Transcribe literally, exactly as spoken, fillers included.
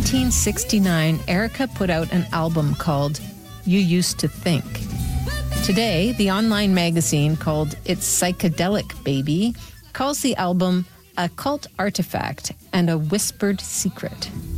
nineteen sixty-nine, Erica put out an album called You Used to Think. Today, the online magazine called It's Psychedelic Baby calls the album a cult artifact and a whispered secret.